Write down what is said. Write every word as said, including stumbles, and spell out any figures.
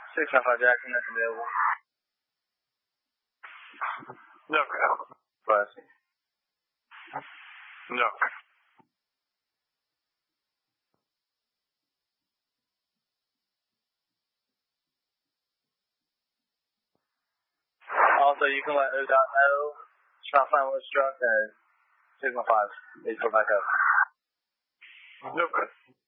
six nine five Jackson, that's available. Okay. Blessing. Okay. Also, you can let O dot know. Try to find what's struck and six one five. They put back up. Okay.